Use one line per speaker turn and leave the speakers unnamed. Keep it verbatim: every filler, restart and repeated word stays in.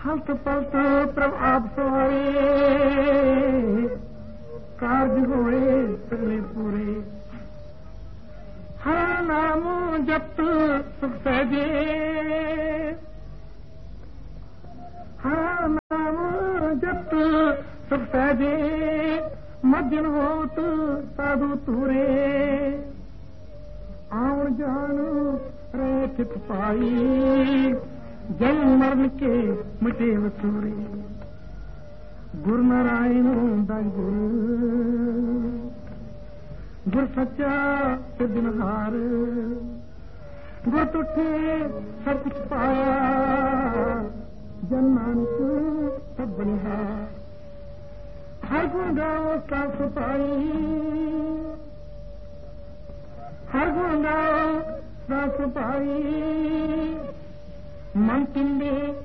हल्त पलत प्रभ आप सवारे कारज होए सगले पूरे हर नाम जप सुख सहजे हर नाम जप सुख सहजे मध्यन होत साधु तूरे आवन जान रहे चित पाई जन्म मरण के मिटे वसूरे गुरु नारायण दाई गुरु गुरु सच्चा सिद्धनहार गुरु तुठे सब कुछ पाया जन नानक सब बलिहार हर गुण गाओ साफ सफाई हर गुण गाओ साफ सफाई मन पिंडे